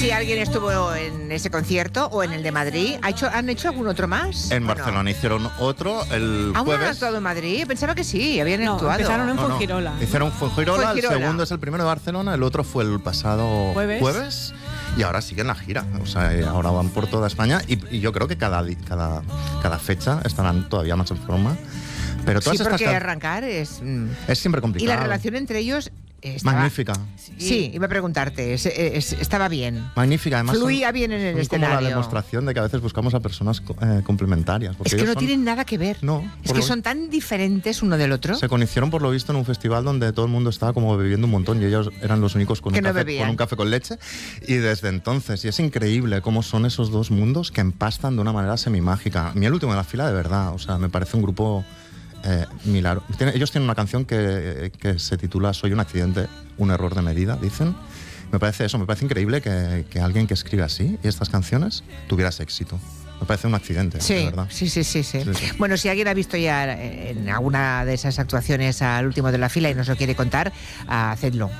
si alguien estuvo en ese concierto o en el de Madrid. ¿Han hecho algún otro más? En Barcelona hicieron otro el ¿Aún jueves. han actuado en Madrid? Pensaba que sí, habían actuado. Empezaron en Fuengirola. Hicieron Fuengirola, el Fuengirola. segundo es el primero de Barcelona, el otro fue el pasado jueves y ahora siguen la gira. O sea, ahora van por toda España y yo creo que cada fecha estarán todavía más en forma. Pero todas sí, porque estas arrancar es siempre complicado. Y la relación entre ellos estaba magnífica. Sí, iba a preguntarte, estaba bien. Magnífica, además. Fluía bien en el escenario. Como la demostración de que a veces buscamos a personas complementarias. Es que no tienen nada que ver. No. Es que son tan diferentes uno del otro. Se conocieron por lo visto en un festival donde todo el mundo estaba como bebiendo un montón y ellos eran los únicos con un café con leche. Y desde entonces, y es increíble cómo son esos dos mundos que empastan de una manera semimágica. A mí el último de la fila, de verdad, o sea, me parece un grupo... milagro. Ellos tienen una canción que se titula Soy un accidente, un error de medida, dicen. Me parece increíble que alguien que escribe así y estas canciones tuviera ese éxito. Me parece un accidente, de verdad. Sí. Bueno, si alguien ha visto ya en alguna de esas actuaciones al último de la fila y nos lo quiere contar, hacedlo.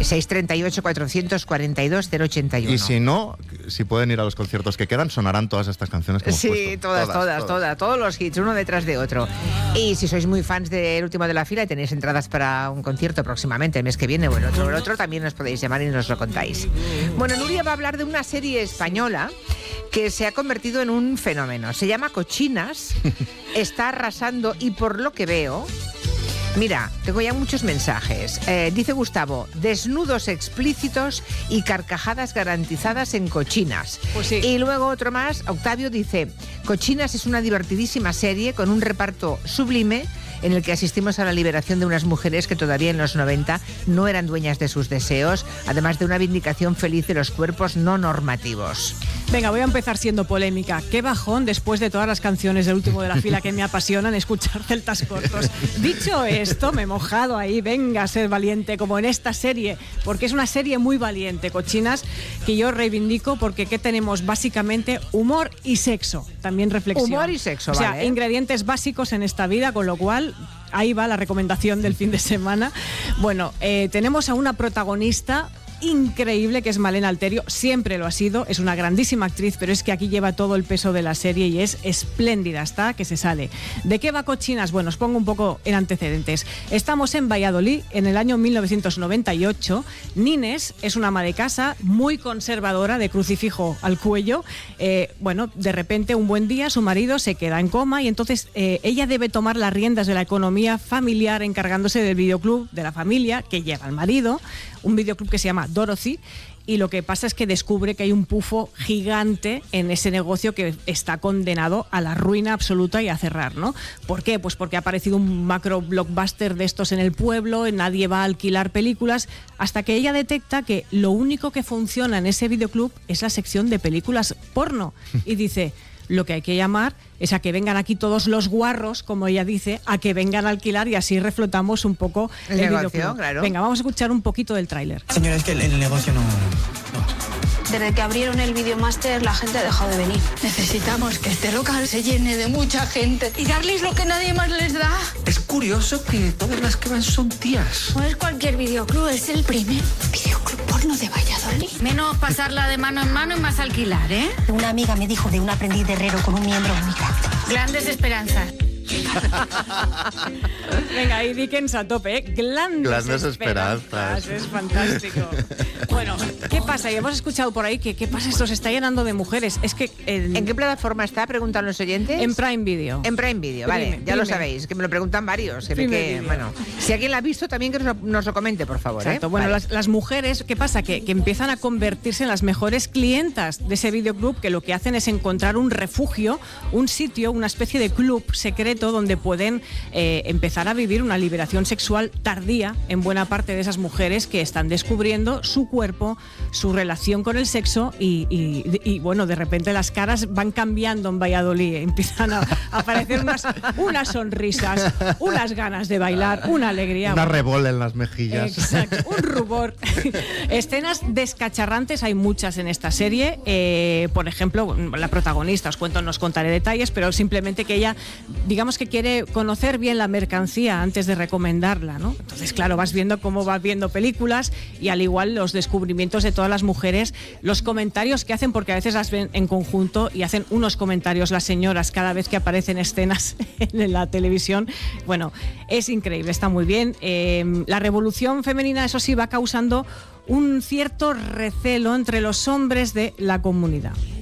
638-442-081. Y si no, si pueden ir a los conciertos que quedan, sonarán todas estas canciones que hemos puesto. Todos los hits, uno detrás de otro. Y si sois muy fans del último de la fila y tenéis entradas para un concierto próximamente, el mes que viene o el otro, también nos podéis llamar y nos lo contáis. Bueno, Nuria va a hablar de una serie española que se ha convertido en un fenómeno. Se llama Cochinas, está arrasando y por lo que veo... Mira, tengo ya muchos mensajes. Dice Gustavo, desnudos explícitos y carcajadas garantizadas en Cochinas. Pues sí. Y luego otro más, Octavio dice, Cochinas es una divertidísima serie con un reparto sublime en el que asistimos a la liberación de unas mujeres que todavía en los 90 no eran dueñas de sus deseos, además de una vindicación feliz de los cuerpos no normativos. Venga, voy a empezar siendo polémica. Qué bajón después de todas las canciones del último de la fila que me apasionan escuchar celtas cortos. Dicho esto, me he mojado ahí, venga a ser valiente, como en esta serie, porque es una serie muy valiente, Cochinas, que yo reivindico porque ¿qué tenemos? Básicamente humor y sexo, también reflexión. Humor y sexo, o sea, vale. Ingredientes básicos en esta vida, con lo cual... Ahí va la recomendación del fin de semana. Bueno, tenemos a una protagonista increíble que es Malena Alterio, siempre lo ha sido, es una grandísima actriz, pero es que aquí lleva todo el peso de la serie y es espléndida, está que se sale. ¿De qué va Cochinas? Bueno, os pongo un poco en antecedentes. Estamos en Valladolid en el año 1998. Nines es una ama de casa muy conservadora, de crucifijo al cuello. Bueno, de repente un buen día su marido se queda en coma y entonces ella debe tomar las riendas de la economía familiar encargándose del videoclub de la familia que lleva al marido, un videoclub que se llama Dorothy, y lo que pasa es que descubre que hay un pufo gigante en ese negocio que está condenado a la ruina absoluta y a cerrar, ¿no? ¿Por qué? Pues porque ha aparecido un macro blockbuster de estos en el pueblo, nadie va a alquilar películas, hasta que ella detecta que lo único que funciona en ese videoclub es la sección de películas porno, y dice... Lo que hay que llamar es a que vengan aquí todos los guarros, como ella dice, a que vengan a alquilar y así reflotamos un poco el videoclub. Claro. Venga, vamos a escuchar un poquito del tráiler. Señora, es que el negocio no. Desde que abrieron el Videomaster la gente ha dejado de venir. Necesitamos que este local se llene de mucha gente y darles lo que nadie más les da. Es curioso que todas las que van son tías. No es cualquier videoclub, es el primer videoclub porno de Valladolid. Menos pasarla de mano en mano y más alquilar, ¿eh? Una amiga me dijo de un aprendiz de herrero con un miembro único. Grandes esperanzas. Venga, y Dickens a tope, ¿eh? Grandes esperanzas. Es fantástico. Bueno, ¿qué pasa? Y hemos escuchado por ahí que ¿qué pasa? Esto se está llenando de mujeres. Es que ¿En qué plataforma está? Preguntan los oyentes. En Prime Video. En Prime Video, vale. Dime, ya lo dime. sabéis, que me lo preguntan varios. Prime Bueno, si alguien la ha visto, también que nos lo comente, por favor. Exacto. Bueno, vale. las mujeres, ¿qué pasa? Que empiezan a convertirse en las mejores clientas de ese videoclub, que lo que hacen es encontrar un refugio, un sitio, una especie de club secreto donde pueden empezar a vivir una liberación sexual tardía en buena parte de esas mujeres que están descubriendo su cuerpo, su relación con el sexo y bueno, de repente las caras van cambiando en Valladolid, empiezan a aparecer unas sonrisas, unas ganas de bailar, una alegría. Una rebola en las mejillas. Exacto, un rubor. Escenas descacharrantes hay muchas en esta serie. Por ejemplo, la protagonista, nos contaré detalles, pero simplemente que ella, digamos que quiere conocer bien la mercancía antes de recomendarla, ¿no? Entonces, claro, vas viendo cómo vas viendo películas y al igual los descubrimientos fotos de todas las mujeres, los comentarios que hacen, porque a veces las ven en conjunto y hacen unos comentarios las señoras cada vez que aparecen escenas en la televisión. Bueno, es increíble, está muy bien. La revolución femenina, eso sí, va causando un cierto recelo entre los hombres de la comunidad.